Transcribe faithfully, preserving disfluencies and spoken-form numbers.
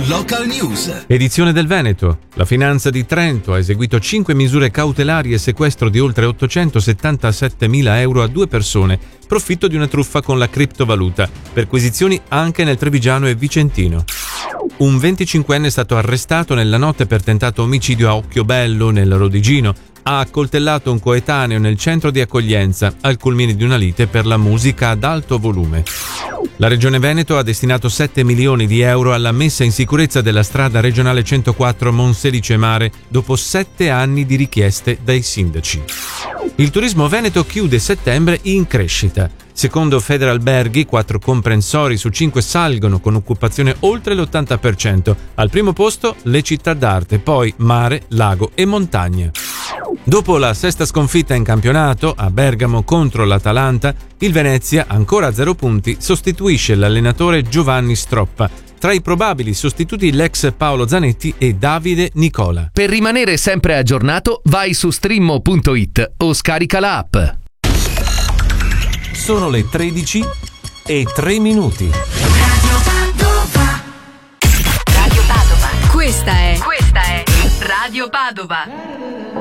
Local News. Edizione del Veneto. La Finanza di Trento ha eseguito cinque misure cautelari e sequestro di oltre ottocentosettantasettemila euro a due persone, profitto di una truffa con la criptovaluta. Perquisizioni anche nel Trevigiano e Vicentino. Un venticinquenne è stato arrestato nella notte per tentato omicidio a Occhiobello, nel Rodigino. Ha accoltellato un coetaneo nel centro di accoglienza, al culmine di una lite per la musica ad alto volume. La Regione Veneto ha destinato sette milioni di euro alla messa in sicurezza della strada regionale centoquattro Monselice Mare, dopo sette anni di richieste dai sindaci. Il turismo veneto chiude settembre in crescita. Secondo Federalberghi, quattro comprensori su cinque salgono con occupazione oltre l'ottanta per cento. Al primo posto le città d'arte, poi mare, lago e montagna. Dopo la sesta sconfitta in campionato, a Bergamo contro l'Atalanta, il Venezia, ancora a zero punti, sostituisce l'allenatore Giovanni Stroppa. Tra i probabili sostituti l'ex Paolo Zanetti e Davide Nicola. Per rimanere sempre aggiornato, vai su streammo punto it o scarica la app. Sono le tredici e tre minuti. Radio Padova. Radio Padova. Questa è, questa è Radio Padova.